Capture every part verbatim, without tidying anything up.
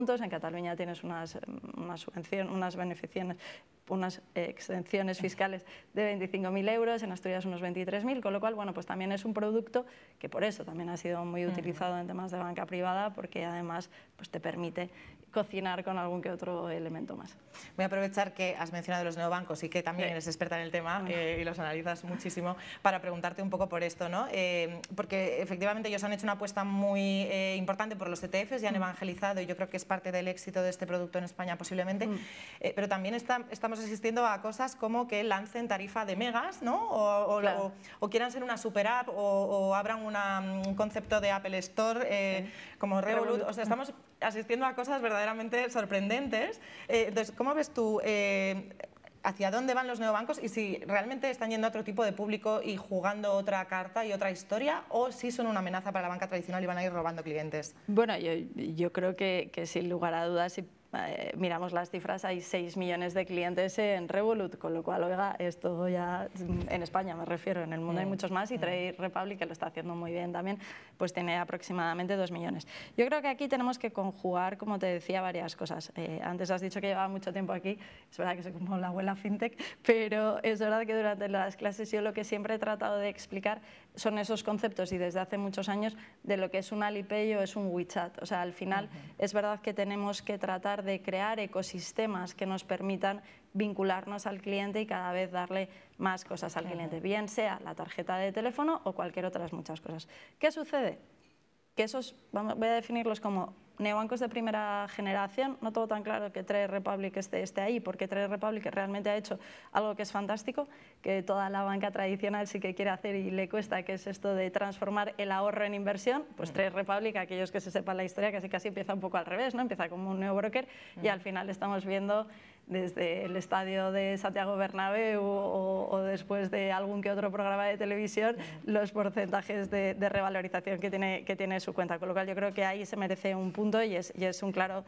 En Cataluña tienes unas, unas, subvención, unas beneficiones, unas exenciones fiscales de veinticinco mil euros, en Asturias unos veintitrés mil, con lo cual, bueno, pues también es un producto que por eso también ha sido muy utilizado en temas de banca privada, porque además pues te permite cocinar con algún que otro elemento más. Voy a aprovechar que has mencionado los neobancos y que también sí. eres experta en el tema eh, y los analizas muchísimo, para preguntarte un poco por esto, ¿no? Eh, porque efectivamente ellos han hecho una apuesta muy eh, importante por los E T Fs y han mm. evangelizado, y yo creo que es parte del éxito de este producto en España posiblemente, mm. eh, pero también está, estamos asistiendo a cosas como que lancen tarifa de megas, ¿no? O, o, claro. o, o quieran ser una super app o, o abran una, un concepto de Apple Store eh, sí. como Revolut. Revolut. O sea, estamos asistiendo a cosas verdaderamente sorprendentes. Eh, entonces, ¿cómo ves tú eh, hacia dónde van los neobancos y si realmente están yendo a otro tipo de público y jugando otra carta y otra historia, o si son una amenaza para la banca tradicional y van a ir robando clientes? Bueno, yo, yo creo que, que sin lugar a dudas, si eh, miramos las cifras, hay seis millones de clientes en Revolut, con lo cual, oiga, esto ya en España me refiero, en el mundo mm. hay muchos más, y Trade Republic, que lo está haciendo muy bien también, pues tiene aproximadamente dos millones. Yo creo que aquí tenemos que conjugar, como te decía, varias cosas. Eh, antes has dicho que llevaba mucho tiempo aquí, es verdad que soy como la abuela fintech, pero es verdad que durante las clases yo lo que siempre he tratado de explicar son esos conceptos, y desde hace muchos años, de lo que es un Alipay o es un WeChat. O sea, al final uh-huh. es verdad que tenemos que tratar de crear ecosistemas que nos permitan vincularnos al cliente y cada vez darle más cosas al cliente, uh-huh. bien sea la tarjeta de teléfono o cualquier otras muchas cosas. ¿Qué sucede? Que esos, vamos, voy a definirlos como neobancos de primera generación. No tengo tan claro que Trade Republic esté, esté ahí, porque Trade Republic realmente ha hecho algo que es fantástico, que toda la banca tradicional sí que quiere hacer y le cuesta, que es esto de transformar el ahorro en inversión. Pues Trade Republic, aquellos que se sepan la historia, casi casi empieza un poco al revés, ¿no? Empieza como un neobroker y al final estamos viendo desde el estadio de Santiago Bernabéu o, o después de algún que otro programa de televisión, los porcentajes de, de revalorización que tiene, que tiene su cuenta. Con lo cual yo creo que ahí se merece un punto y es, y es un claro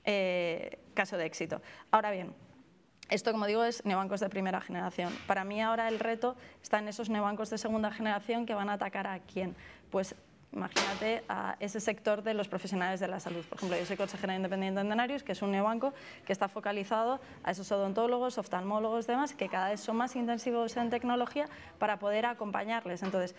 eh, caso de éxito. Ahora bien, esto, como digo, es neobancos de primera generación. Para mí ahora el reto está en esos neobancos de segunda generación que van a atacar a quién. Pues imagínate a ese sector de los profesionales de la salud. Por ejemplo, yo soy consejera independiente en Denarius, que es un neobanco que está focalizado a esos odontólogos, oftalmólogos y demás, que cada vez son más intensivos en tecnología para poder acompañarles. Entonces,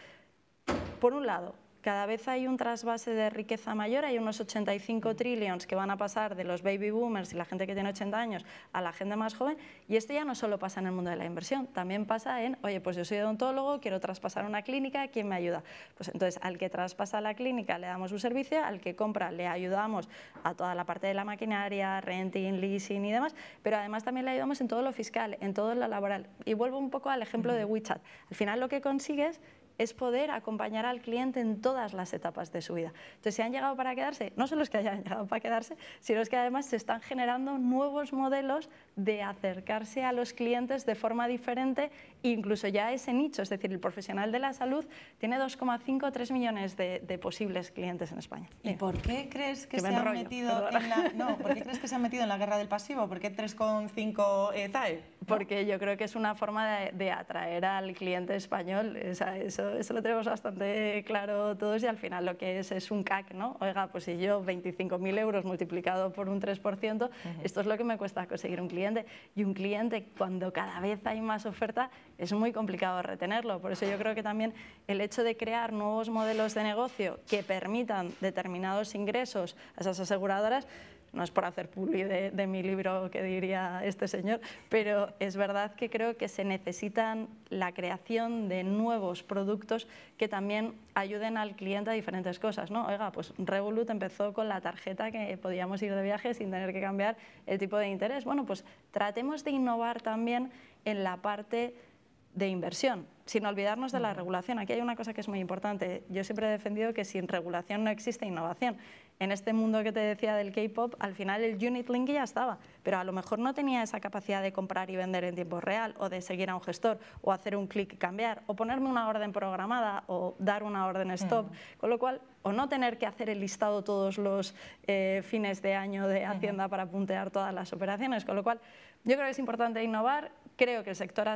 por un lado, cada vez hay un trasvase de riqueza mayor, hay unos ochenta y cinco trillions que van a pasar de los baby boomers y la gente que tiene ochenta años a la gente más joven, y esto ya no solo pasa en el mundo de la inversión, también pasa en, oye, pues yo soy odontólogo, quiero traspasar una clínica, ¿quién me ayuda? Pues entonces al que traspasa la clínica le damos un servicio, al que compra le ayudamos a toda la parte de la maquinaria, renting, leasing y demás, pero además también le ayudamos en todo lo fiscal, en todo lo laboral. Y vuelvo un poco al ejemplo de WeChat. Al final lo que consigues es poder acompañar al cliente en todas las etapas de su vida. Entonces, si han llegado para quedarse, no solo es que hayan llegado para quedarse, sino es que además se están generando nuevos modelos de acercarse a los clientes de forma diferente, incluso ya ese nicho, es decir, el profesional de la salud tiene dos coma cinco a tres millones de, de posibles clientes en España. ¿Y Bien. por qué crees que, que se han rollo, metido en la, no, ¿por qué crees que se han metido en la guerra del pasivo? ¿Por qué tres coma cinco eh, T A E? ¿No? Porque yo creo que es una forma de, de atraer al cliente español. O sea, eso Eso lo tenemos bastante claro todos, y al final lo que es es un C A C, ¿no? Oiga, pues si yo veinticinco mil euros multiplicado por un tres por ciento, uh-huh. esto es lo que me cuesta conseguir un cliente, y un cliente cuando cada vez hay más oferta es muy complicado retenerlo. Por eso yo creo que también el hecho de crear nuevos modelos de negocio que permitan determinados ingresos a esas aseguradoras, no es por hacer publi de, de mi libro que diría este señor, pero es verdad que creo que se necesitan la creación de nuevos productos que también ayuden al cliente a diferentes cosas, ¿no? Oiga, pues Revolut empezó con la tarjeta que podíamos ir de viaje sin tener que cambiar el tipo de interés. Bueno, pues tratemos de innovar también en la parte de inversión, sin olvidarnos de la regulación. Aquí hay una cosa que es muy importante. Yo siempre he defendido que sin regulación no existe innovación. En este mundo que te decía del K-pop, al final el unit link ya estaba, pero a lo mejor no tenía esa capacidad de comprar y vender en tiempo real, o de seguir a un gestor, o hacer un clic y cambiar, o ponerme una orden programada, o dar una orden stop, uh-huh. con lo cual, o no tener que hacer el listado todos los eh, fines de año de Hacienda uh-huh. para puntear todas las operaciones, con lo cual yo creo que es importante innovar. Creo que el sector